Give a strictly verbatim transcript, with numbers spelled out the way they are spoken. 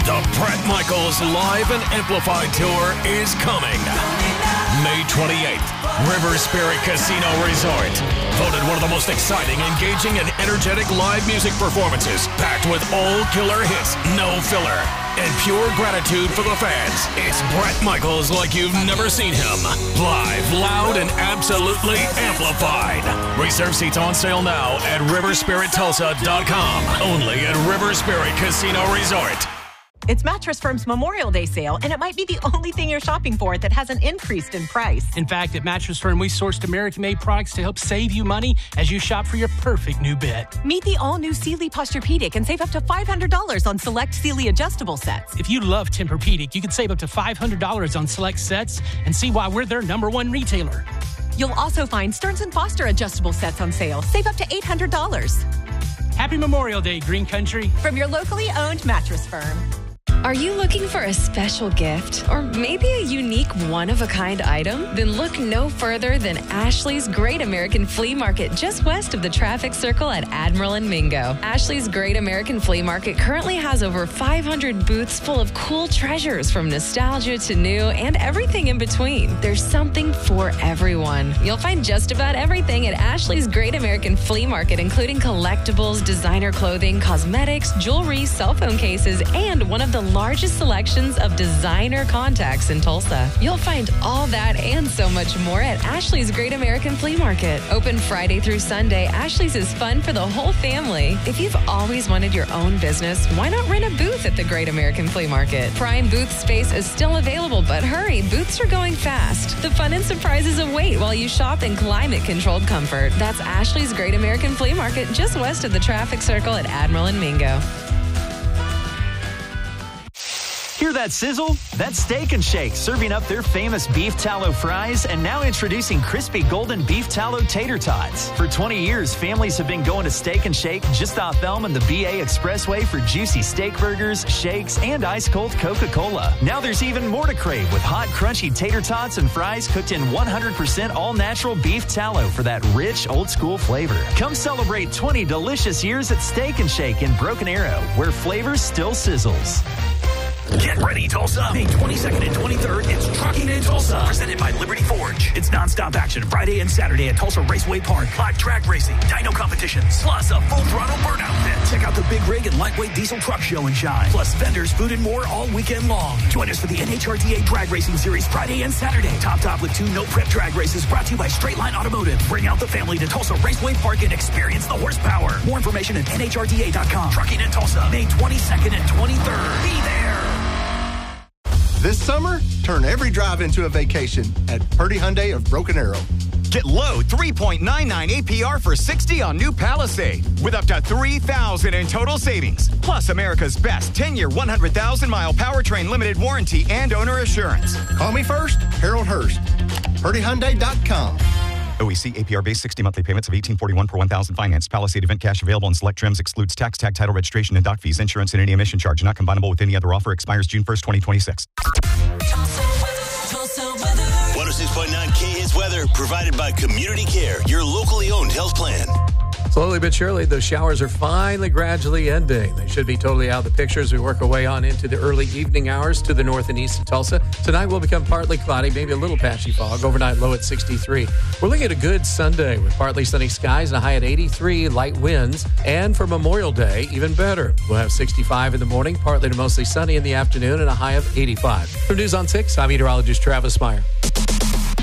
The Bret Michaels Live and Amplified Tour is coming. May twenty-eighth, River Spirit Casino Resort. Voted one of the most exciting, engaging, and energetic live music performances, packed with all killer hits, no filler, and pure gratitude for the fans. It's Bret Michaels like you've never seen him. Live, loud, and absolutely amplified. Reserve seats on sale now at river spirit tulsa dot com. Only at River Spirit Casino Resort. It's Mattress Firm's Memorial Day sale, and it might be the only thing you're shopping for that hasn't increased in price. In fact, at Mattress Firm, we sourced American-made products to help save you money as you shop for your perfect new bed. Meet the all-new Sealy Posturepedic and save up to five hundred dollars on select Sealy adjustable sets. If you love Tempur-Pedic, you can save up to five hundred dollars on select sets and see why we're their number one retailer. You'll also find Stearns and Foster adjustable sets on sale. Save up to eight hundred dollars. Happy Memorial Day, Green Country. From your locally owned Mattress Firm. Are you looking for a special gift or maybe a unique one-of-a-kind item? Then look no further than Ashley's Great American Flea Market just west of the traffic circle at Admiral and Mingo. Ashley's Great American Flea Market currently has over five hundred booths full of cool treasures from nostalgia to new and everything in between. There's something for everyone. You'll find just about everything at Ashley's Great American Flea Market, including collectibles, designer clothing, cosmetics, jewelry, cell phone cases, and one of the largest selections of designer contacts in Tulsa. You'll find all that and so much more at Ashley's Great American Flea Market. Open Friday through Sunday, Ashley's is fun for the whole family. If you've always wanted your own business, why not rent a booth at the Great American Flea Market? Prime booth space is still available, but hurry, booths are going fast. The fun and surprises await while you shop in climate-controlled comfort. That's Ashley's Great American Flea Market just west of the traffic circle at Admiral and Mingo. Hear that sizzle? That's Steak and Shake, serving up their famous beef tallow fries and now introducing crispy golden beef tallow tater tots. For twenty years, families have been going to Steak and Shake just off Elm and the B A Expressway for juicy steak burgers, shakes, and ice-cold Coca-Cola. Now there's even more to crave with hot, crunchy tater tots and fries cooked in one hundred percent all-natural beef tallow for that rich, old-school flavor. Come celebrate twenty delicious years at Steak and Shake in Broken Arrow, where flavor still sizzles. Get ready, Tulsa. May twenty-second and twenty-third, it's Trucking in Tulsa. Presented by Liberty Forge. It's nonstop action Friday and Saturday at Tulsa Raceway Park. Live track racing, dyno competitions, plus a full throttle burnout pit. Check out the big rig and lightweight diesel truck show and shine. Plus vendors, food, and more all weekend long. Join us for the N H R T A Drag Racing Series Friday and Saturday. Top top with two no-prep drag races brought to you by Straight Line Automotive. Bring out the family to Tulsa Raceway Park and experience the horsepower. More information at N H R T A dot com. Trucking in Tulsa, May twenty-second and twenty-third. Be there. This summer, turn every drive into a vacation at Purdy Hyundai of Broken Arrow. Get low three point nine nine A P R for sixty on new Palisade with up to three thousand dollars in total savings. Plus America's best ten-year, one hundred thousand mile powertrain limited warranty and owner assurance. Call me first, Harold Hurst. Purdy Hyundai dot com. O E C A P R-based sixty monthly payments of eighteen forty-one per one thousand financed. Palisade event cash available in select trims. Excludes tax, tag, title, registration, and dock fees. Insurance and any emission charge not combinable with any other offer. Expires June first, twenty twenty-six. one oh six point nine K Hits Weather provided by Community Care, your locally owned health plan. Slowly but surely, those showers are finally gradually ending. They should be totally out of the picture as we work our way on into the early evening hours to the north and east of Tulsa. Tonight will become partly cloudy, maybe a little patchy fog. Overnight low at sixty-three. We're looking at a good Sunday with partly sunny skies and a high at eighty-three, light winds. And for Memorial Day, even better. We'll have sixty-five in the morning, partly to mostly sunny in the afternoon, and a high of eighty-five. For News on six, I'm meteorologist Travis Meyer.